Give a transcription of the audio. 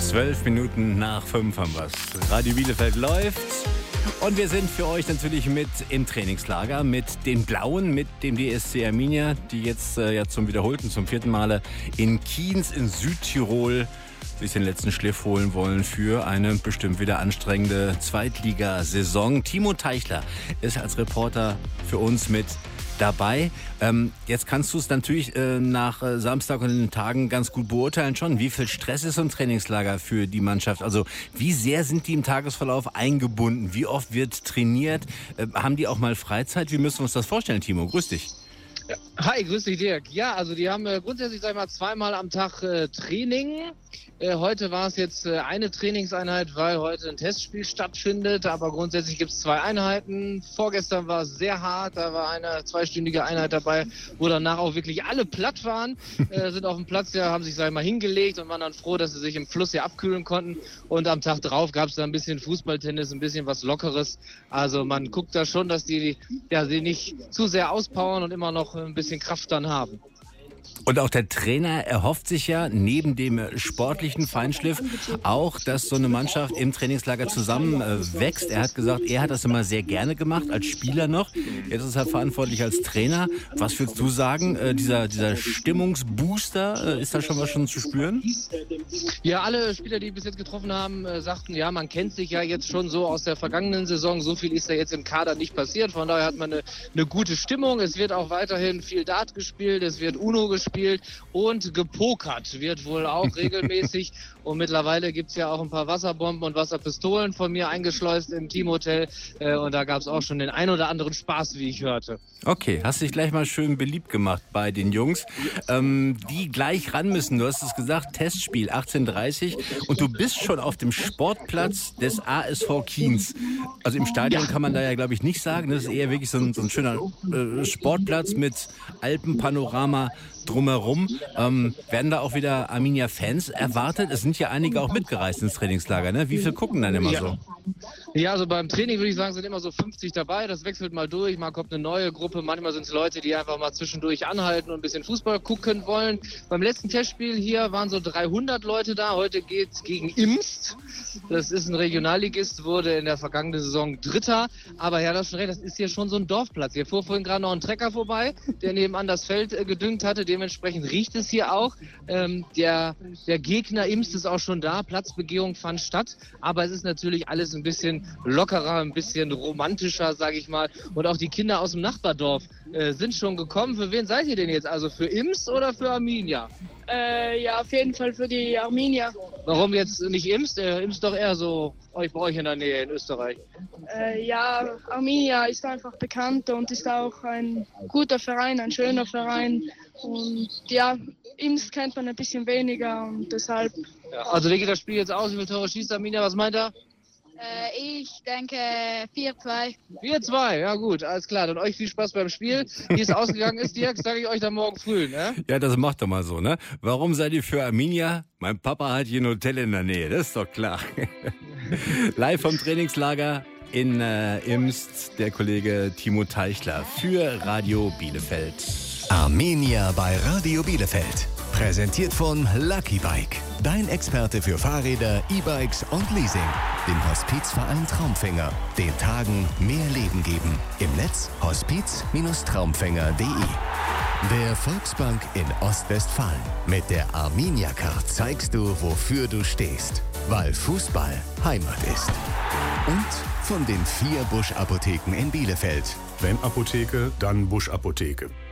12 Minuten nach 5 haben wir's. Radio Bielefeld läuft und wir sind für euch natürlich mit im Trainingslager mit den Blauen, mit dem DSC Arminia, die jetzt zum wiederholten, zum 4. Male in Kienz in Südtirol sich den letzten Schliff holen wollen für eine bestimmt wieder anstrengende Zweitligasaison. Timo Teichler ist als Reporter für uns mit dabei. Jetzt kannst du es natürlich nach Samstag und den Tagen ganz gut beurteilen schon. Wie viel Stress ist so ein Trainingslager für die Mannschaft? Also wie sehr sind die im Tagesverlauf eingebunden? Wie oft wird trainiert? Haben die auch mal Freizeit? Wie müssen wir uns das vorstellen, Timo? Grüß dich. Hi, grüß dich, Dirk. Ja, also die haben grundsätzlich, sag ich mal, zweimal am Tag Training. Heute war es jetzt eine Trainingseinheit, weil heute ein Testspiel stattfindet, aber grundsätzlich gibt es 2 Einheiten. Vorgestern war es sehr hart, da war eine 2-stündige Einheit dabei, wo danach auch wirklich alle platt waren, sind auf dem Platz, haben sich, sag ich mal, hingelegt und waren dann froh, dass sie sich im Fluss hier abkühlen konnten. Und am Tag drauf gab es dann ein bisschen Fußballtennis, ein bisschen was Lockeres. Also man guckt da schon, dass die nicht zu sehr auspowern und immer noch ein bisschen Kraft dann haben. Und auch der Trainer erhofft sich ja neben dem sportlichen Feinschliff auch, dass so eine Mannschaft im Trainingslager zusammen wächst. Er hat gesagt, er hat das immer sehr gerne gemacht, als Spieler noch. Jetzt ist er verantwortlich als Trainer. Was würdest du sagen, dieser Stimmungsbooster, ist da schon was zu spüren? Ja, alle Spieler, die bis jetzt getroffen haben, sagten, ja, man kennt sich ja jetzt schon so aus der vergangenen Saison. So viel ist da jetzt im Kader nicht passiert. Von daher hat man eine gute Stimmung. Es wird auch weiterhin viel Dart gespielt, es wird Uno gespielt und gepokert wird wohl auch regelmäßig. Und mittlerweile gibt es ja auch ein paar Wasserbomben und Wasserpistolen von mir eingeschleust im Teamhotel. Und da gab es auch schon den ein oder anderen Spaß, wie ich hörte. Okay, hast dich gleich mal schön beliebt gemacht bei den Jungs, die gleich ran müssen. Du hast es gesagt, Testspiel 18:30 und du bist schon auf dem Sportplatz des ASV Kienz. Also im Stadion kann man da ja, glaube ich, nicht sagen. Das ist eher wirklich so ein schöner Sportplatz mit Alpenpanorama drumherum. Werden da auch wieder Arminia-Fans erwartet? Es sind ja einige auch mitgereist ins Trainingslager, ne? Wie viel gucken dann immer so? Ja, also beim Training würde ich sagen, sind immer so 50 dabei. Das wechselt mal durch. Mal kommt eine neue Gruppe. Manchmal sind es Leute, die einfach mal zwischendurch anhalten und ein bisschen Fußball gucken wollen. Beim letzten Testspiel hier waren so 300 Leute da. Heute geht's gegen Imst. Das ist ein Regionalligist, wurde in der vergangenen Saison Dritter. Aber ja, das ist schon recht. Das ist hier schon so ein Dorfplatz. Hier fuhr vorhin gerade noch ein Trecker vorbei, der nebenan das Feld gedüngt hatte. Dementsprechend riecht es hier auch. Der Gegner Imst ist auch schon da. Platzbegehung fand statt. Aber es ist natürlich alles ein bisschen lockerer, ein bisschen romantischer, sage ich mal. Und auch die Kinder aus dem Nachbardorf sind schon gekommen. Für wen seid ihr denn jetzt? Also für Imst oder für Arminia? Ja, auf jeden Fall für die Arminia. Warum jetzt nicht Imst? Imst doch eher so bei euch in der Nähe in Österreich. Ja, Arminia ist einfach bekannt und ist auch ein guter Verein, ein schöner Verein. Und ja, Imst kennt man ein bisschen weniger und deshalb. Ja, also wie geht das Spiel jetzt aus? Wie viele Tore schießt Arminia? Was meint er? Ich denke 4-2. 4-2, ja gut, alles klar. Dann euch viel Spaß beim Spiel. Wie es ausgegangen ist, Dirk, sage ich euch dann morgen früh, ne? Ja, das macht doch mal so, ne? Warum seid ihr für Arminia? Mein Papa hat hier ein Hotel in der Nähe, das ist doch klar. Live vom Trainingslager in Imst, der Kollege Timo Teichler für Radio Bielefeld. Arminia bei Radio Bielefeld. Präsentiert von Lucky Bike. Dein Experte für Fahrräder, E-Bikes und Leasing. Dem Hospizverein Traumfänger. Den Tagen mehr Leben geben. Im Netz hospiz-traumfänger.de. Der Volksbank in Ostwestfalen. Mit der Arminia-Card zeigst du, wofür du stehst. Weil Fußball Heimat ist. Und von den 4 Busch-Apotheken in Bielefeld. Wenn Apotheke, dann Busch-Apotheke.